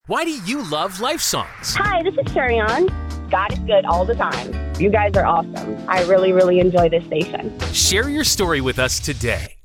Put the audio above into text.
Why do you love Life Songs? Hi, this is Sharion. God is good all the time. You guys are awesome. I really, really enjoy this station. Share your story with us today.